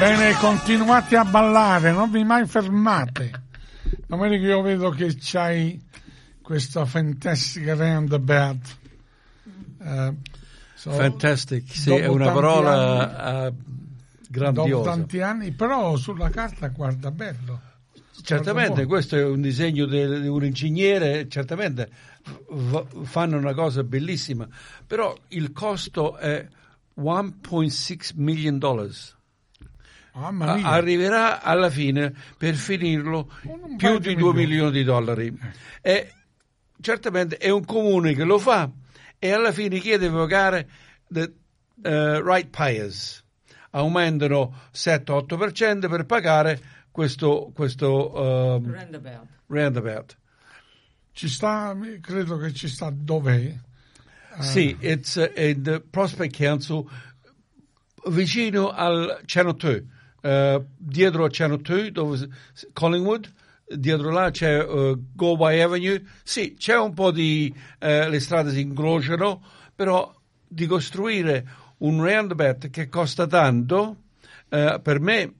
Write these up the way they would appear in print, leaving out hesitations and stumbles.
Bene, continuate a ballare, non vi mai fermate. Domenica io vedo che c'hai questa fantastica roundabout. Fantastic, sì, è una parola grandiosa. Dopo tanti anni, però sulla carta guarda bello. Certamente, questo è un disegno di un ingegnere, certamente fanno una cosa bellissima, però il costo è $1.6 million. Arriverà alla fine, per finirlo, più di $2 milioni. E certamente è un comune che lo fa e alla fine chiede di pagare ratepayers. Aumentano 7-8% per pagare questo roundabout. Ci sta, credo che ci sta dov'è? Sì, it's in the Prospect Council, vicino al Channel 2. Dietro a Channel 2, dove Collingwood, dietro là c'è Galway Avenue. Sì, c'è un po' di le strade si incrociano, però di costruire un roundabout che costa tanto, per me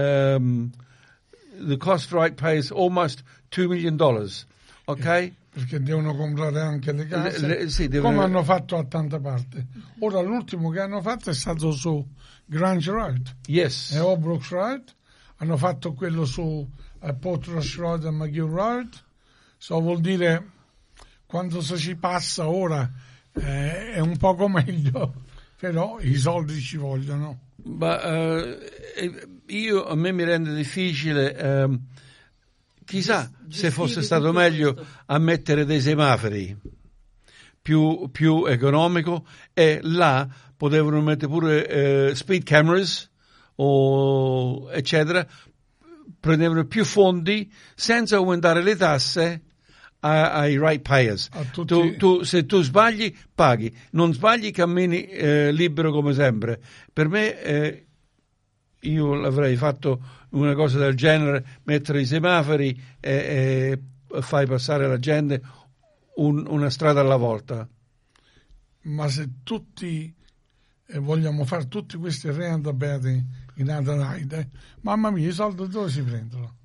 the cost right pays almost $2 million, ok? Perché devono comprare anche le case, come hanno fatto a tante parti. Ora l'ultimo che hanno fatto è stato su Grange Road e Holbrook Road, hanno fatto quello su Portrush Road e McGill Road. Vuol dire, quando ci passa ora è un poco meglio, però i soldi ci vogliono. Ma a me mi rende difficile, chissà se fosse stato meglio a mettere dei semafori più economico, e là potevano mettere pure speed cameras o eccetera, prendevano più fondi senza aumentare le tasse ai ratepayers. Se tu sbagli paghi, non sbagli cammini libero come sempre. Per me io l'avrei fatto una cosa del genere, mettere i semafori e fai passare la gente una strada alla volta. Ma se tutti vogliamo fare tutti questi roundabout in Adelaide, mamma mia, i soldi dove si prendono?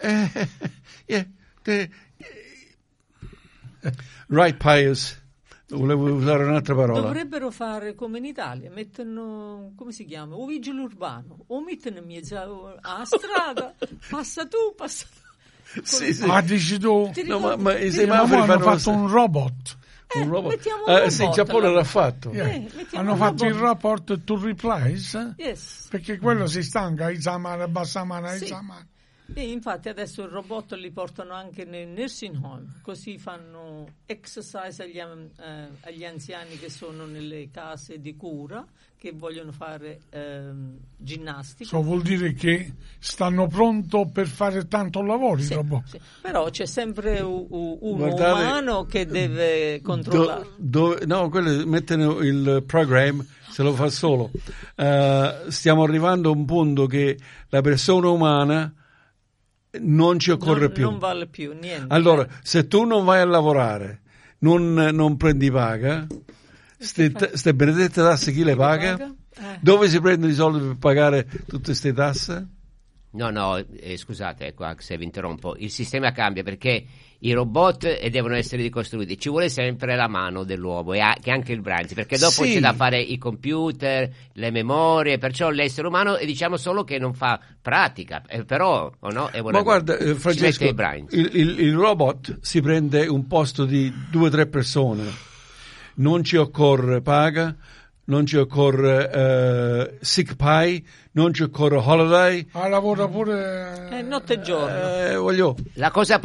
Ratepayers, volevo usare un'altra parola. Dovrebbero fare come in Italia, mettono, come si chiama, un vigile urbano, o mettono in mezzo alla strada, passa tu. Sì. Dici tu? No, ma i semafori hanno fatto un robot. Un robot. Robot, sì, il Giappone l'ha fatto. Hanno fatto il report to replies, yes. Perché quello si stanca, bassa mano. E infatti adesso il robot li portano anche nei nursing home, così fanno exercise agli anziani che sono nelle case di cura, che vogliono fare ginnastica. Vuol dire che stanno pronto per fare tanto lavoro, i robot. Sì. Però c'è sempre uno umano che deve controllare. No, quello mettono il programma, se lo fa solo. Stiamo arrivando a un punto che la persona umana non ci occorre più. Non vale più niente. Allora, se tu non vai a lavorare, non prendi paga, ste benedette tasse chi le paga? Dove si prendono i soldi per pagare tutte queste tasse? No, scusate, se vi interrompo, il sistema cambia perché i robot devono essere ricostruiti, ci vuole sempre la mano dell'uomo e anche il braille, perché dopo c'è da fare i computer, le memorie, perciò l'essere umano diciamo solo che non fa pratica, però no? Ma guarda, Francesco, il robot si prende un posto di 2 o 3 persone, non ci occorre paga, non ci occorre sick pay, non ci occorre holiday. Lavora pure notte e giorno. La cosa